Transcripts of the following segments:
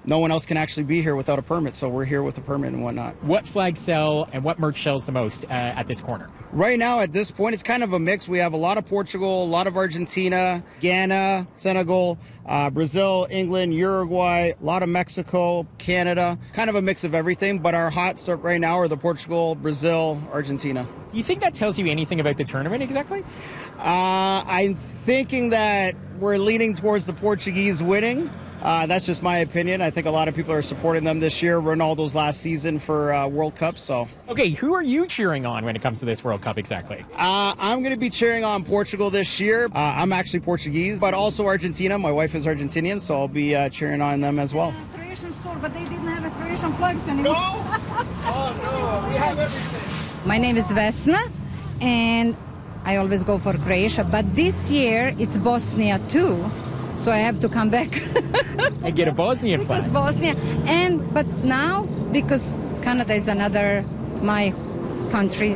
no one else can actually be here without a permit, so we're here with a permit and whatnot. What flags sell and what merch sells the most at this corner? Right now, at this point, it's kind of a mix. We have a lot of Portugal, a lot of Argentina, Ghana, Senegal, Brazil, England, Uruguay, a lot of Mexico, Canada, kind of a mix of everything. But our hots right now are the Portugal, Brazil, Argentina. Do you think that tells you anything about the tournament exactly? I'm thinking that we're leaning towards the Portuguese winning. That's just my opinion. I think a lot of people are supporting them this year. Ronaldo's last season for World Cup, so. Okay, who are you cheering on when it comes to this World Cup exactly? I'm going to be cheering on Portugal this year. I'm actually Portuguese, but also Argentina. My wife is Argentinian, so I'll be cheering on them as well. Croatian store, but they didn't have a Croatian flags anymore. No? Oh, no. We have everything. My name is Vesna, and I always go for Croatia, but this year it's Bosnia too. So I have to come back and get a Bosnian flag. Because Bosnia, but now because Canada is my country,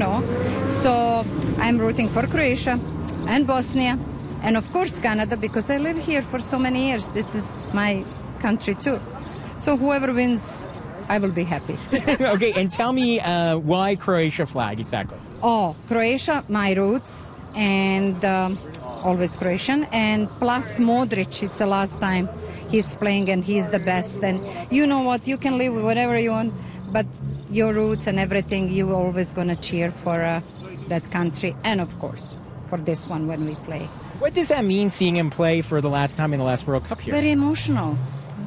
So I'm rooting for Croatia and Bosnia, and of course Canada because I live here for so many years. This is my country too. So whoever wins, I will be happy. Okay, and tell me why Croatia flag exactly? Oh, Croatia, my roots, and always Croatian, and plus Modric, it's the last time he's playing and he's the best. And you know what, you can live whatever you want, but your roots and everything, you always gonna cheer for that country, and of course, for this one when we play. What does that mean, seeing him play for the last time in the last World Cup here? Very emotional,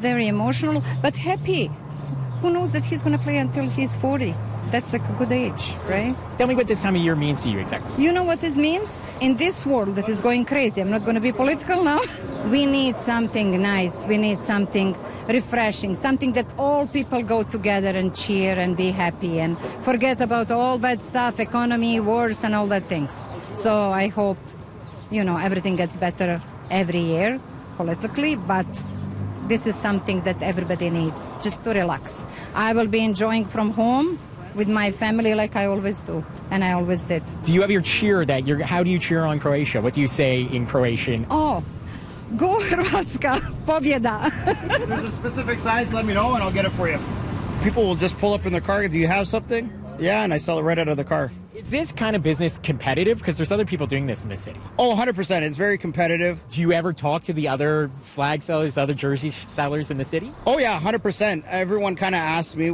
but happy. Who knows that he's gonna play until he's 40? That's a good age, right? Tell me what this time of year means to you exactly. You know what this means? In this world that is going crazy, I'm not going to be political now. We need something nice. We need something refreshing, something that all people go together and cheer and be happy and forget about all bad stuff, economy, wars, and all that things. So I hope, everything gets better every year politically, but this is something that everybody needs, just to relax. I will be enjoying from home with my family like I always do, and I always did. Do you have your cheer how do you cheer on Croatia? What do you say in Croatian? Oh, go Hrvatska, pobjeda. If there's a specific size, let me know and I'll get it for you. People will just pull up in their car, do you have something? Yeah, and I sell it right out of the car. Is this kind of business competitive? Because there's other people doing this in the city. Oh, 100%. It's very competitive. Do you ever talk to the other flag sellers, other jersey sellers in the city? Oh, yeah, 100%. Everyone kind of asks me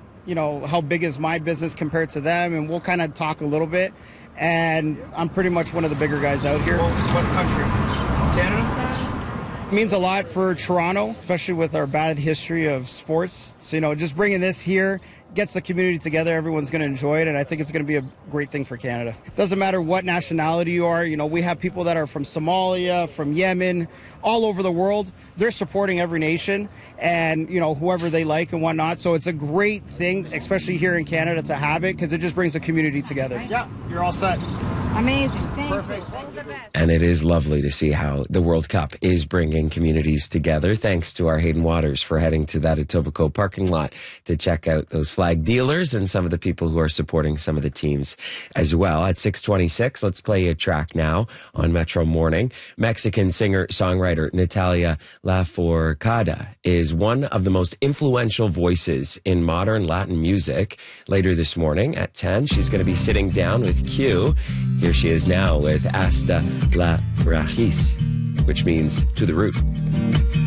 how big is my business compared to them, and we'll kind of talk a little bit. And I'm pretty much one of the bigger guys out here. What country? Canada? It means a lot for Toronto, especially with our bad history of sports. So, just bringing this here gets the community together. Everyone's going to enjoy it, and I think it's going to be a great thing for Canada. It doesn't matter what nationality you are. We have people that are from Somalia, from Yemen, all over the world. They're supporting every nation and, whoever they like and whatnot. So it's a great thing, especially here in Canada, to have it because it just brings the community together. Yeah, you're all set. Amazing. Thank Perfect. you. All the best. And it is lovely to see how the World Cup is bringing communities together. Thanks to our Hayden Waters for heading to that Etobicoke parking lot to check out those flag dealers and some of the people who are supporting some of the teams as well. At 6:26, let's play a track now on Metro Morning. Mexican singer-songwriter Natalia Lafourcade is one of the most influential voices in modern Latin music. Later this morning at 10, she's going to be sitting down with Q. Here she is now with Hasta la Raíz, which means to the root.